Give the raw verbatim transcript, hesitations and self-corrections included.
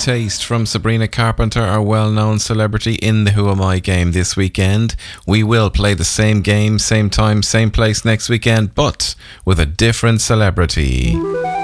taste from Sabrina Carpenter, our well-known celebrity in the Who Am I game this weekend. We will play the same game, same time, same place next weekend, but with a different celebrity.